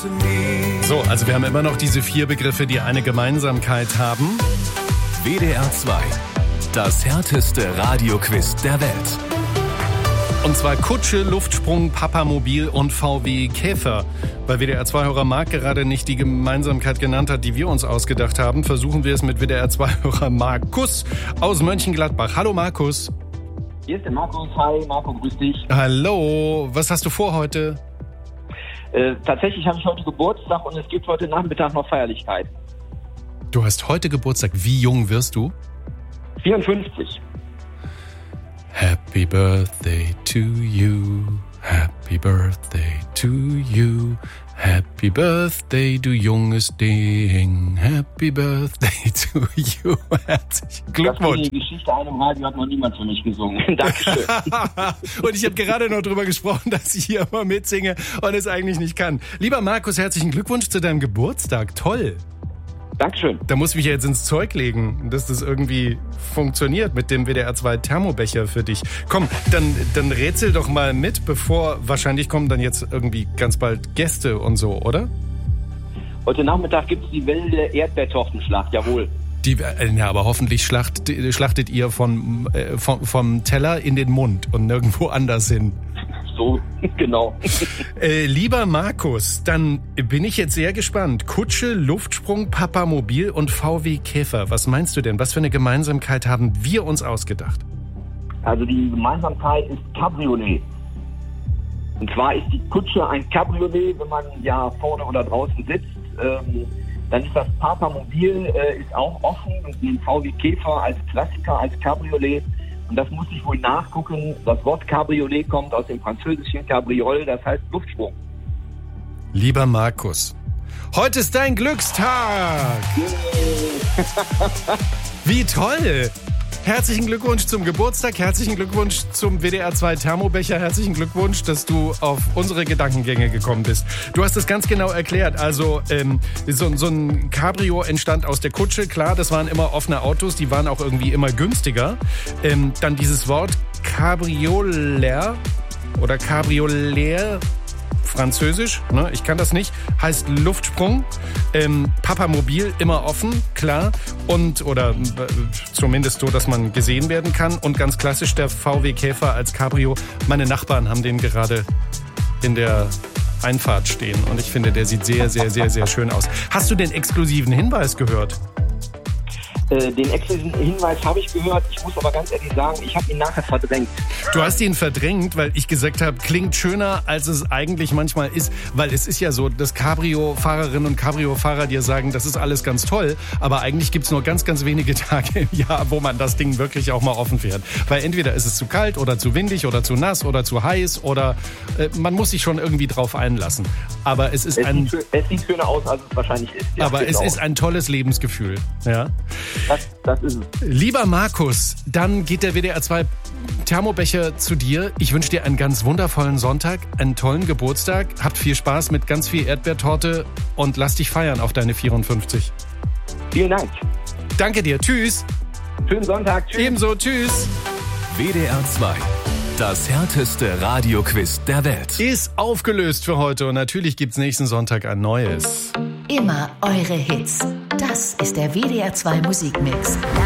So, also wir haben immer noch diese 4 Begriffe, die eine Gemeinsamkeit haben. WDR 2, das härteste Radioquiz der Welt. Und zwar Kutsche, Luftsprung, Papamobil und VW Käfer. Weil WDR 2-Hörer Marc gerade nicht die Gemeinsamkeit genannt hat, die wir uns ausgedacht haben, versuchen wir es mit WDR 2-Hörer Markus aus Mönchengladbach. Hallo Markus. Hier ist der Markus. Hi Marco, grüß dich. Hallo, was hast du vor heute? Tatsächlich habe ich heute Geburtstag und es gibt heute Nachmittag noch Feierlichkeit. Du hast heute Geburtstag. Wie jung wirst du? 54. Happy birthday to you. Happy birthday to you. Happy birthday, du junges Ding. Happy birthday to you. Herzlichen Glückwunsch. Die Geschichte einem Radio hat noch niemand für mich gesungen. Dankeschön. Und ich habe gerade noch drüber gesprochen, dass ich hier immer mitsinge und es eigentlich nicht kann. Lieber Markus, herzlichen Glückwunsch zu deinem Geburtstag. Toll. Dankeschön. Da muss ich mich ja jetzt ins Zeug legen, dass das irgendwie funktioniert mit dem WDR 2 Thermobecher für dich. Komm, dann rätsel doch mal mit, bevor wahrscheinlich kommen dann jetzt irgendwie ganz bald Gäste und so, oder? Heute Nachmittag gibt's die wilde Erdbeertortenschlacht, jawohl. Ja, aber hoffentlich schlachtet ihr vom Teller in den Mund und nirgendwo anders hin. So, genau. Lieber Markus, dann bin ich jetzt sehr gespannt. Kutsche, Luftsprung, Papamobil und VW Käfer. Was meinst du denn? Was für eine Gemeinsamkeit haben wir uns ausgedacht? Also die Gemeinsamkeit ist Cabriolet. Und zwar ist die Kutsche ein Cabriolet, wenn man ja vorne oder draußen sitzt. Dann ist das Papamobil ist auch offen und den VW Käfer als Klassiker, als Cabriolet. Und das muss ich wohl nachgucken. Das Wort Cabriolet kommt aus dem französischen Cabriole, das heißt Luftsprung. Lieber Markus, heute ist dein Glückstag. Wie toll. Herzlichen Glückwunsch zum Geburtstag, herzlichen Glückwunsch zum WDR 2 Thermobecher, herzlichen Glückwunsch, dass du auf unsere Gedankengänge gekommen bist. Du hast es ganz genau erklärt, also so ein Cabrio entstand aus der Kutsche, klar, das waren immer offene Autos, die waren auch irgendwie immer günstiger. Dann dieses Wort Cabriolet oder Cabriolet, französisch, ne? Ich kann das nicht, heißt Luftsprung, Papamobil immer offen, klar, oder zumindest so, dass man gesehen werden kann und ganz klassisch der VW Käfer als Cabrio. Meine Nachbarn haben den gerade in der Einfahrt stehen und ich finde, der sieht sehr, sehr, sehr, sehr schön aus. Hast du den exklusiven Hinweis gehört? Den exklusiven Hinweis habe ich gehört. Ich muss aber ganz ehrlich sagen, ich habe ihn nachher verdrängt. Du hast ihn verdrängt, weil ich gesagt habe, klingt schöner, als es eigentlich manchmal ist. Weil es ist ja so, dass Cabrio-Fahrerinnen und Cabrio-Fahrer dir sagen, das ist alles ganz toll. Aber eigentlich gibt's nur ganz, ganz wenige Tage im Jahr, wo man das Ding wirklich auch mal offen fährt. Weil entweder ist es zu kalt oder zu windig oder zu nass oder zu heiß oder man muss sich schon irgendwie drauf einlassen. Aber es sieht schöner aus, als es wahrscheinlich ist. Ja, aber es ist ein tolles Lebensgefühl. Ja. Das ist es. Lieber Markus, dann geht der WDR 2 Thermobecher zu dir. Ich wünsche dir einen ganz wundervollen Sonntag, einen tollen Geburtstag. Habt viel Spaß mit ganz viel Erdbeertorte und lass dich feiern auf deine 54. Vielen Dank. Danke dir. Tschüss. Schönen Sonntag. Tschüss. Ebenso. Tschüss. WDR 2. Das härteste Radioquiz der Welt. Ist aufgelöst für heute und natürlich gibt's nächsten Sonntag ein neues. Immer eure Hits. Das ist der WDR 2 Musikmix.